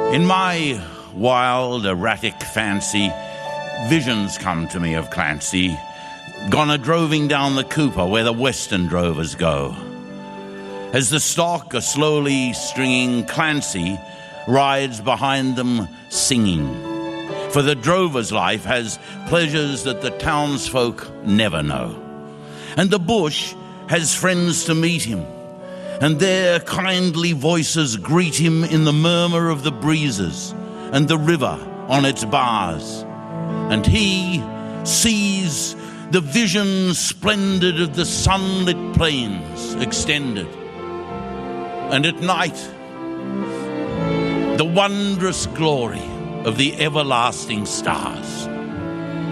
In my wild, erratic fancy, visions come to me of Clancy, gone a-droving down the Cooper where the western drovers go. As the stock are slowly stringing, Clancy rides behind them singing. For the drover's life has pleasures that the townsfolk never know. And the bush has friends to meet him, and their kindly voices greet him in the murmur of the breezes and the river on its bars. And he sees the vision splendid of the sunlit plains extended. And at night, the wondrous glory of the everlasting stars.